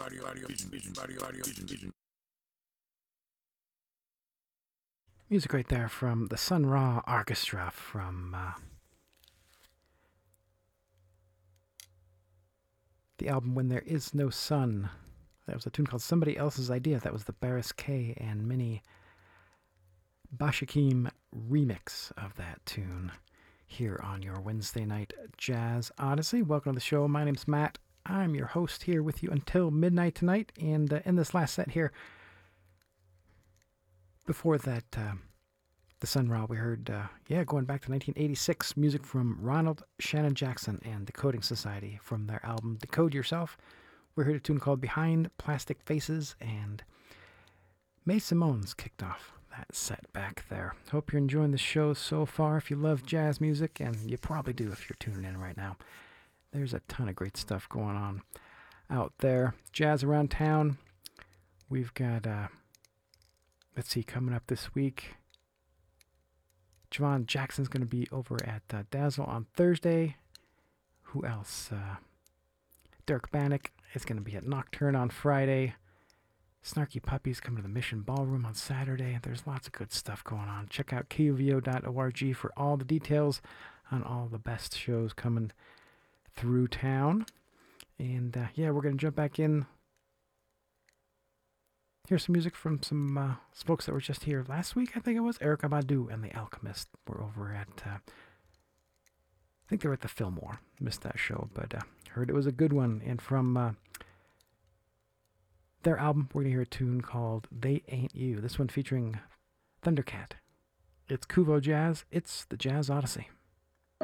Music right there from the Sun Ra Orchestra from the album When There Is No Sun. That was a tune called Somebody Else's Idea. That was the Barris K and Minnie Bashakim remix of that tune here on your Wednesday night Jazz Odyssey. Welcome to the show. My name's Matt. I'm your host here with you until midnight tonight. And in this last set here, before that, the Sun Ra, we heard, going back to 1986, music from Ronald Shannon Jackson and Decoding Society from their album Decode Yourself. We heard a tune called Behind Plastic Faces, and Mae Simone's kicked off that set back there. Hope you're enjoying the show so far. If you love jazz music, and you probably do if you're tuning in right now, there's a ton of great stuff going on out there. Jazz around town. We've got, coming up this week, Javon Jackson's going to be over at Dazzle on Thursday. Who else? Dirk Bannock is going to be at Nocturne on Friday. Snarky Puppy's coming to the Mission Ballroom on Saturday. There's lots of good stuff going on. Check out kuvo.org for all the details on all the best shows coming through town. And we're going to jump back in. Here's some music from some folks that were just here last week, I think it was. Erykah Badu and The Alchemist were over at, I think they were at the Fillmore. Missed that show, but heard it was a good one. And from their album, we're going to hear a tune called They Ain't You. This one featuring Thundercat. It's Kuvo Jazz. It's the Jazz Odyssey.